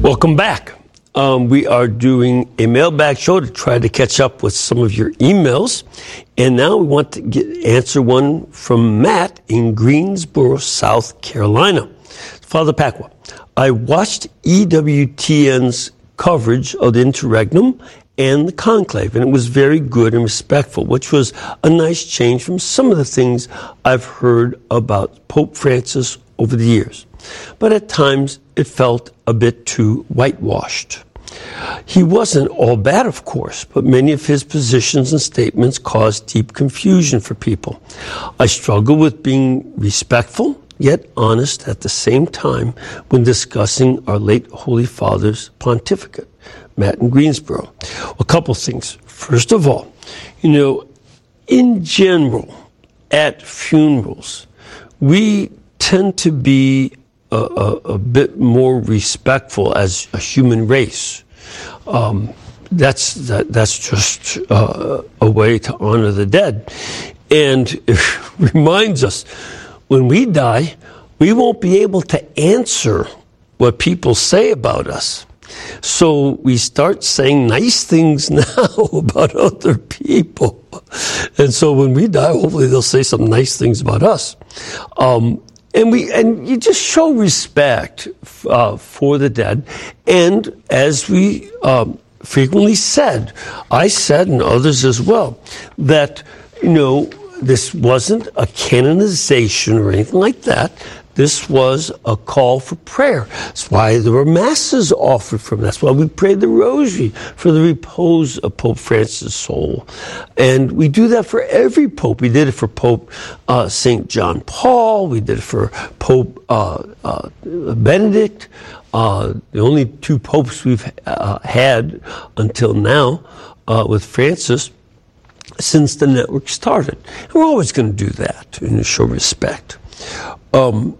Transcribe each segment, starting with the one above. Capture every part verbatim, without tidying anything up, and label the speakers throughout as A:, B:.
A: Welcome back. Um, we are doing a mailbag show to try to catch up with some of your emails. And now we want to get, answer one from Matt in Greensboro, South Carolina. Father Pacwa, I watched E W T N's coverage of the interregnum and the conclave, and it was very good and respectful, which was a nice change from some of the things I've heard about Pope Francis over the years. But at times, it felt a bit too whitewashed. He wasn't all bad, of course, but many of his positions and statements caused deep confusion for people. I struggle with being respectful, yet honest at the same time when discussing our late Holy Father's pontificate. Matt in Greensboro. A couple things. First of all, you know, in general, at funerals, we tend to be a, a, a bit more respectful as a human race. Um, that's that, that's just uh, a way to honor the dead. And it reminds us, when we die, we won't be able to answer what people say about us. So we start saying nice things now about other people. And so when we die, hopefully they'll say some nice things about us. Um, and we and you just show respect uh, for the dead. And as we um, frequently said, I said and others as well, that, you know, this wasn't a canonization or anything like that. This was a call for prayer. That's why there were masses offered from. That's why we prayed the rosary for the repose of Pope Francis' soul. And we do that for every pope. We did it for Pope uh, Saint John Paul. We did it for Pope uh, uh, Benedict. Uh, the only two popes we've uh, had until now uh, with Francis since the network started. And we're always going to do that and show respect. Um,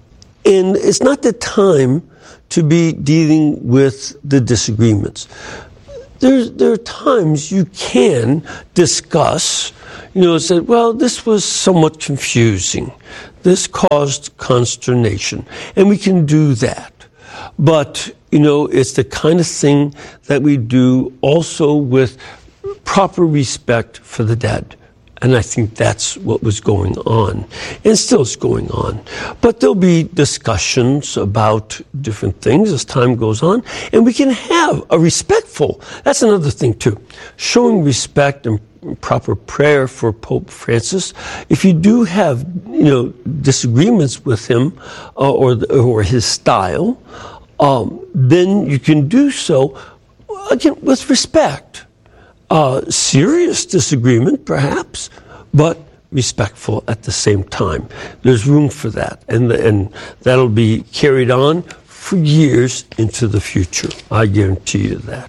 A: And it's not the time to be dealing with the disagreements. There's, there are times you can discuss, you know, say, well, this was somewhat confusing. This caused consternation. And we can do that. But, you know, it's the kind of thing that we do also with proper respect for the dead. And I think that's what was going on, and still is going on. But there'll be discussions about different things as time goes on, and we can have a respectful, that's another thing too, showing respect and proper prayer for Pope Francis. If you do have, you know, disagreements with him uh, or, or his style, um, then you can do so, again, with respect. Uh, serious disagreement, perhaps, but respectful at the same time. There's room for that, and and that'll be carried on for years into the future. I guarantee you that.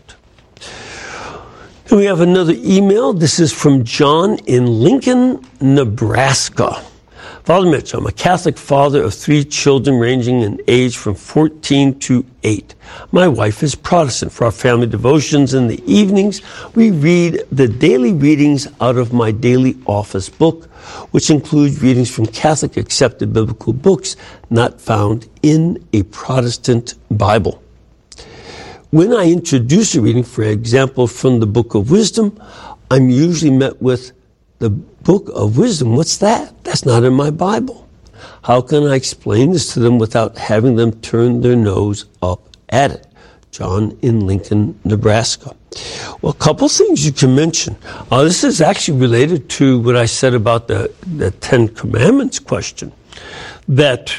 A: Then we have another email. This is from John in Lincoln, Nebraska. Father Mitch, I'm a Catholic father of three children ranging in age from fourteen to eight. My wife is Protestant. For our family devotions in the evenings, we read the daily readings out of my daily office book, which includes readings from Catholic accepted biblical books not found in a Protestant Bible. When I introduce a reading, for example, from the Book of Wisdom, I'm usually met with the Book of Wisdom. What's that? That's not in my Bible. How can I explain this to them without having them turn their nose up at it? John in Lincoln, Nebraska. Well, a couple things you can mention. Uh, this is actually related to what I said about the, the Ten Commandments question, that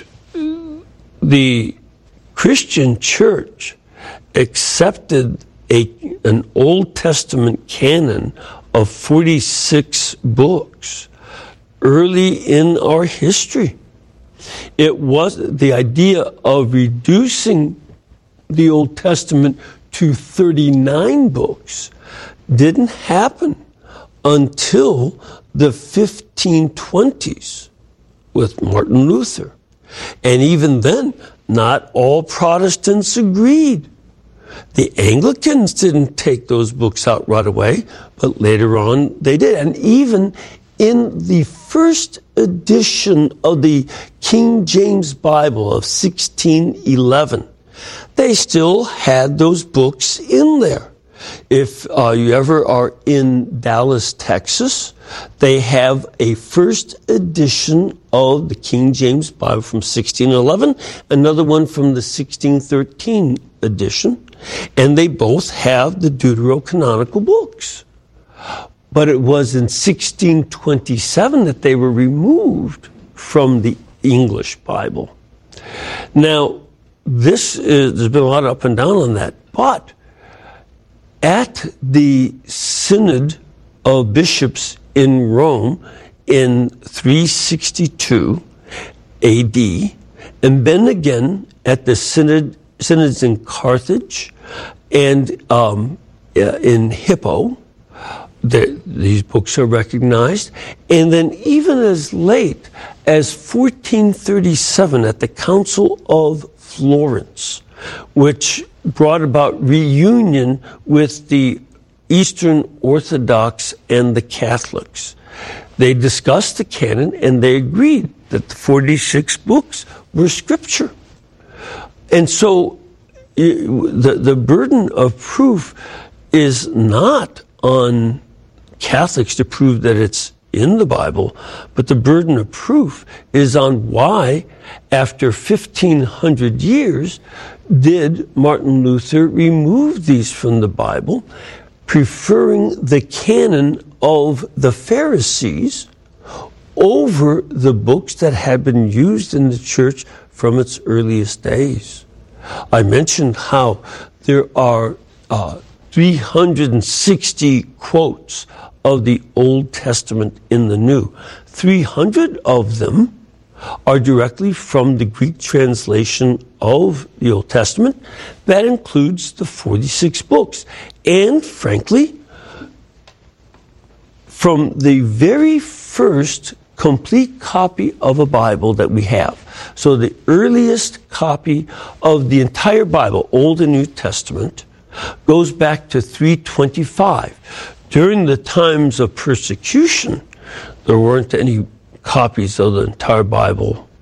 A: the Christian church accepted a, an Old Testament canon of forty-six books early in our history. It was the idea of reducing the Old Testament to thirty-nine books didn't happen until the fifteen twenties with Martin Luther. And even then, not all Protestants agreed. The Anglicans didn't take those books out right away, but later on they did. And even in the first edition of the King James Bible of sixteen eleven, they still had those books in there. If uh, you ever are in Dallas, Texas, they have a first edition of the King James Bible from sixteen eleven, another one from the sixteen thirteen edition, and they both have the Deuterocanonical books. But it was in sixteen twenty-seven that they were removed from the English Bible. Now, this is, there's been a lot of up and down on that, but at the Synod of Bishops in Rome in three sixty-two A D, and then again at the Synod, Synods in Carthage and um, in Hippo, the, these books are recognized. And then even as late as fourteen thirty-seven at the Council of Florence, which brought about reunion with the Eastern Orthodox and the Catholics. They discussed the canon and they agreed that the forty-six books were scripture. And so the, the burden of proof is not on Catholics to prove that it's in the Bible, but the burden of proof is on why, after fifteen hundred years, did Martin Luther remove these from the Bible, preferring the canon of the Pharisees over the books that had been used in the church from its earliest days. I mentioned how there are uh, three hundred sixty quotes of the Old Testament in the New. three hundred of them are directly from the Greek translation of the Old Testament. That includes the forty-six books. And frankly, from the very first complete copy of a Bible that we have, so the earliest copy of the entire Bible, Old and New Testament, goes back to three twenty-five. During the times of persecution, there weren't any copies of the entire Bible